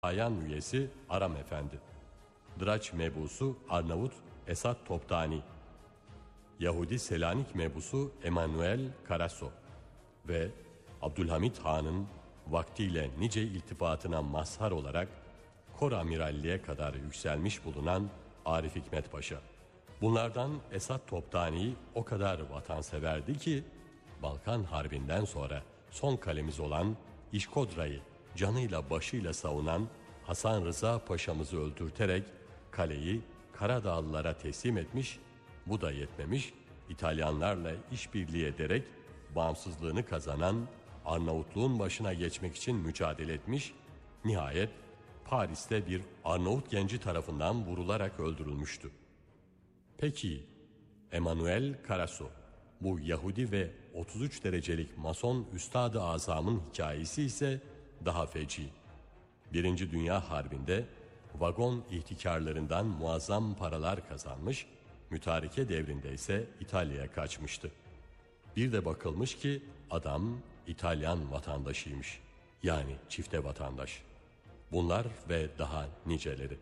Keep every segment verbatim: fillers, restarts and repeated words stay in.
Ayan üyesi Aram Efendi, Draç mebusu Arnavut Esat Toptani, Yahudi Selanik mebusu Emanuel Karaso ve Abdülhamit Han'ın vaktiyle nice iltifatına mazhar olarak Kor Amiralliğe kadar yükselmiş bulunan Arif Hikmet Paşa. Bunlardan Esat Toptani o kadar vatanseverdi ki Balkan Harbi'nden sonra son kalemiz olan İşkodra'yı canıyla başıyla savunan Hasan Rıza Paşa'mızı öldürterek kaleyi Karadağlılara teslim etmiş, bu da yetmemiş, İtalyanlarla işbirliği ederek bağımsızlığını kazanan Arnavutluğun başına geçmek için mücadele etmiş, nihayet Paris'te bir Arnavut genci tarafından vurularak öldürülmüştü. Peki Emanuel Karaso, bu Yahudi ve otuz üç derecelik Mason Üstad-ı Azam'ın hikayesi ise daha feci. Birinci Dünya Harbi'nde vagon ihtikarlarından muazzam paralar kazanmış, mütareke devrinde ise İtalya'ya kaçmıştı. Bir de bakılmış ki adam İtalyan vatandaşıymış, yani çifte vatandaş. Bunlar ve daha niceleri.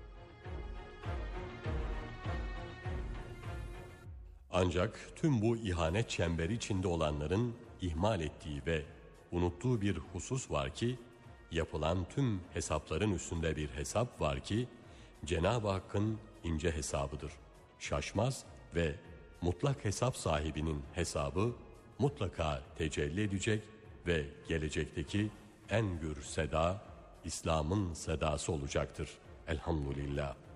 Ancak tüm bu ihanet çemberi içinde olanların ihmal ettiği ve unuttuğu bir husus var ki, yapılan tüm hesapların üstünde bir hesap var ki, Cenab-ı Hakk'ın ince hesabıdır. Şaşmaz ve mutlak hesap sahibinin hesabı mutlaka tecelli edecek ve gelecekteki en gür seda, İslam'ın sedası olacaktır. Elhamdülillah.